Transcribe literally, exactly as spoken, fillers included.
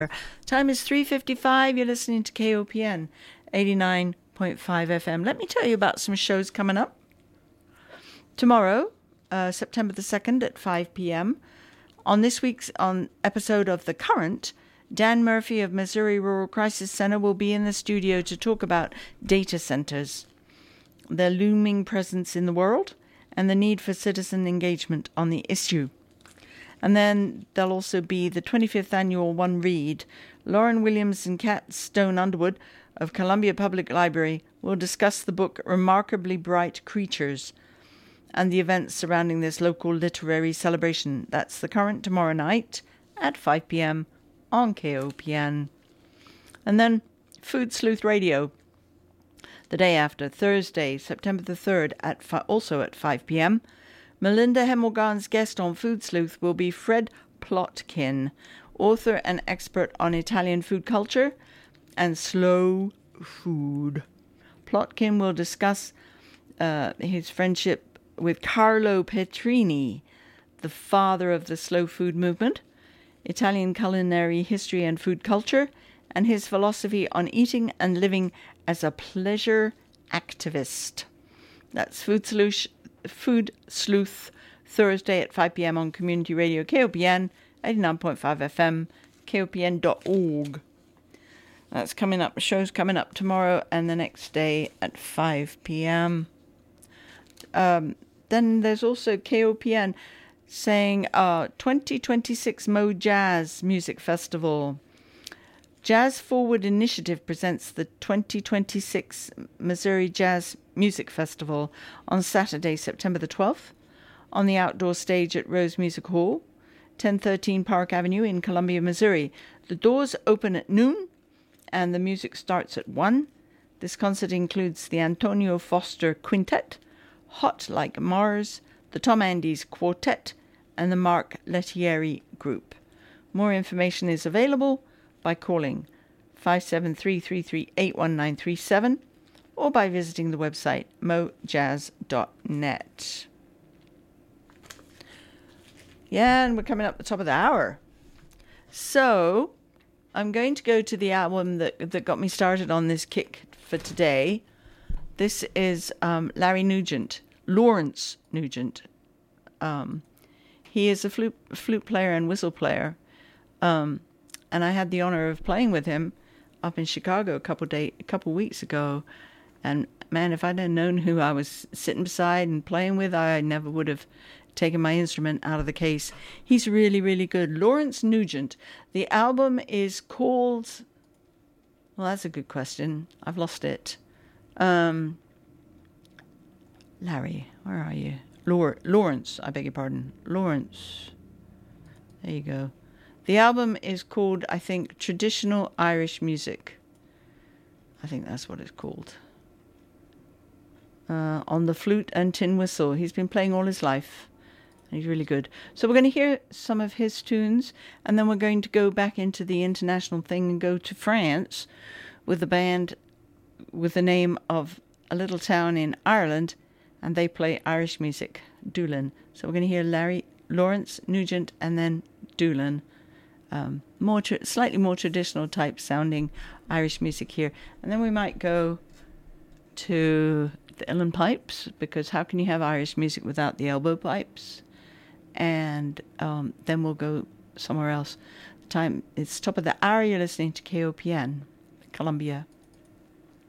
Time is three fifty-five. You're listening to K O P N eighty-nine point five F M. Let me tell you about some shows coming up. Tomorrow, uh, September the second at five p.m. On this week's on episode of The Current, Dan Murphy of Missouri Rural Crisis Center will be in the studio to talk about data centers, their looming presence in the world, and the need for citizen engagement on the issue. And then there'll also be the twenty-fifth annual One Read. Lauren Williams and Kat Stone Underwood of Columbia Public Library will discuss the book Remarkably Bright Creatures and the events surrounding this local literary celebration. That's The Current tomorrow night at five p.m. on K O P N. And then Food Sleuth Radio the day after, Thursday, September the third, at fi- also at five p.m. Melinda Hemmelgarn's guest on Food Sleuth will be Fred Plotkin, author and expert on Italian food culture and slow food. Plotkin will discuss uh, his friendship with Carlo Petrini, the father of the slow food movement, Italian culinary history and food culture, and his philosophy on eating and living as a pleasure activist. That's Food Sleuth. Food Sleuth, Thursday at five p.m. on Community Radio K O P N, eighty-nine point five F M, K O P N dot org. That's coming up. The show's coming up tomorrow and the next day at five p.m. Um, then there's also K O P N saying uh, twenty twenty-six Mo Jazz Music Festival. Jazz Forward Initiative presents the twenty twenty-six Missouri Jazz Music Festival on Saturday, September the twelfth, on the outdoor stage at Rose Music Hall, ten thirteen Park Avenue in Columbia, Missouri. The doors open at noon, and the music starts at one. This concert includes the Antonio Foster Quintet, Hot Like Mars, the Tom Andes Quartet, and the Mark Lettieri Group. More information is available by calling five seven three, three three eight, one nine three seven or by visiting the website mojazz dot net. Yeah, and we're coming up the top of the hour. So I'm going to go to the album that, that got me started on this kick for today. This is um, Larry Nugent, Lawrence Nugent. Um, he is a flute, flute player and whistle player. Um, And I had the honor of playing with him up in Chicago a couple day, a couple weeks ago. And man, if I'd have known who I was sitting beside and playing with, I never would have taken my instrument out of the case. He's really, really good. Lawrence Nugent. The album is called... Well, that's a good question. I've lost it. Um, Larry, where are you? Law- Lawrence, I beg your pardon. Lawrence. There you go. The album is called, I think, Traditional Irish Music. I think that's what it's called. Uh, on the flute and tin whistle. He's been playing all his life. And he's really good. So we're going to hear some of his tunes, and then we're going to go back into the international thing and go to France with a band with the name of a little town in Ireland, and they play Irish music, Doolin. So we're going to hear Larry, Lawrence Nugent, and then Doolin. Um, more tra- slightly more traditional type sounding Irish music here. And then we might go to the uilleann pipes, because how can you have Irish music without the elbow pipes? And um, then we'll go somewhere else. The time it's top of the hour. You're listening to K O P N, Columbia